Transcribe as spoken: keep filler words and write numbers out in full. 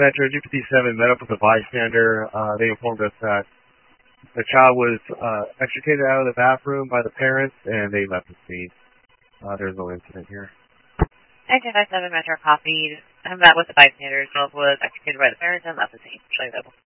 Dispatcher, G fifty-seven met up with a bystander. Uh, they informed us that the child was uh, extricated out of the bathroom by the parents, and they left the scene. Uh, there's no incident here. nineteen five seven Metro copied. I met with the bystanders. Child was extricated by the parents and left the scene. Show you that.